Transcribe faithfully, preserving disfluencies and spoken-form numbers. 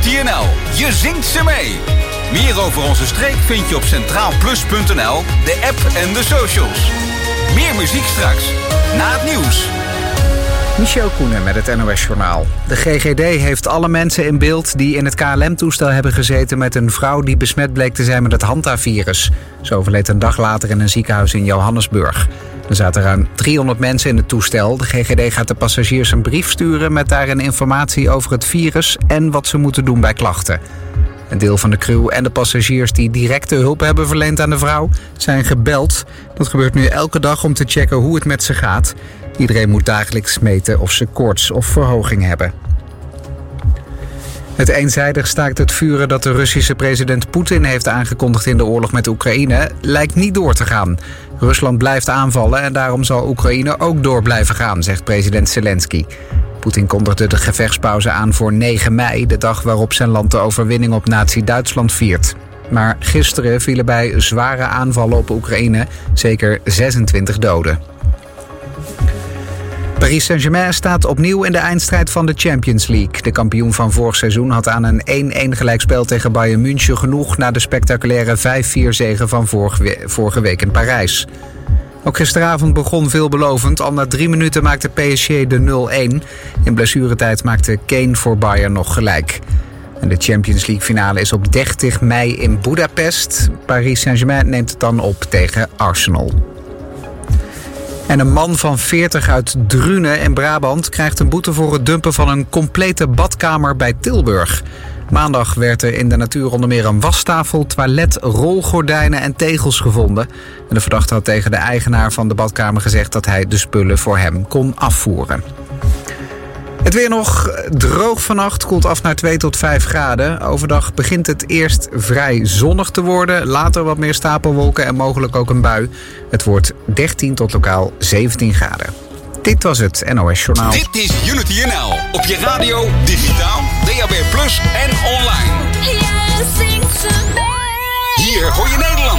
Unity N L. Je zingt ze mee. Meer over onze streek vind je op centraal plus punt n l, de app en de socials. Meer muziek straks, na het nieuws. Michel Koenen met het N O S-journaal. De G G D heeft alle mensen in beeld die in het K L M-toestel hebben gezeten met een vrouw die besmet bleek te zijn met het Hanta-virus. Ze overleed een dag later in een ziekenhuis in Johannesburg. Er zaten ruim driehonderd mensen in het toestel. De G G D gaat de passagiers een brief sturen met daarin informatie over het virus en wat ze moeten doen bij klachten. Een deel van de crew en de passagiers die directe hulp hebben verleend aan de vrouw zijn gebeld. Dat gebeurt nu elke dag om te checken hoe het met ze gaat. Iedereen moet dagelijks meten of ze koorts of verhoging hebben. Het eenzijdig staakt het vuren dat de Russische president Poetin heeft aangekondigd in de oorlog met Oekraïne lijkt niet door te gaan. Rusland blijft aanvallen en daarom zal Oekraïne ook door blijven gaan, zegt president Zelensky. Poetin kondigde de gevechtspauze aan voor negen mei, de dag waarop zijn land de overwinning op nazi-Duitsland viert. Maar gisteren vielen bij zware aanvallen op Oekraïne zeker zesentwintig doden. Paris Saint-Germain staat opnieuw in de eindstrijd van de Champions League. De kampioen van vorig seizoen had aan een één-één gelijkspel tegen Bayern München genoeg na de spectaculaire vijf vier zege van vorige week in Parijs. Ook gisteravond begon veelbelovend. Al na drie minuten maakte P S G de nul-één. In blessuretijd maakte Kane voor Bayern nog gelijk. En de Champions League finale is op dertig mei in Budapest. Paris Saint-Germain neemt het dan op tegen Arsenal. En een man van veertig uit Drunen in Brabant krijgt een boete voor het dumpen van een complete badkamer bij Tilburg. Maandag werd er in de natuur onder meer een wastafel, toilet, rolgordijnen en tegels gevonden. En de verdachte had tegen de eigenaar van de badkamer gezegd dat hij de spullen voor hem kon afvoeren. Het weer nog droog vannacht, koelt af naar twee tot vijf graden. Overdag begint het eerst vrij zonnig te worden. Later wat meer stapelwolken en mogelijk ook een bui. Het wordt dertien tot lokaal zeventien graden. Dit was het N O S-journaal. Dit is Unity N L. Op je radio, digitaal, D A B plus en online. Hier hoor je Nederland.